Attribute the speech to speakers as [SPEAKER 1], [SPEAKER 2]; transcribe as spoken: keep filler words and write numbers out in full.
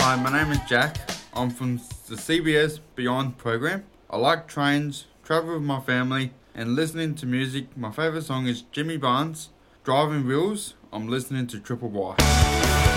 [SPEAKER 1] Hi, my name is Jack. I'm from the C B S Beyond program. I like trains, travel with my family, and listening to music. My favourite song is Jimmy Barnes. Driving Wheels, I'm listening to Triple Y.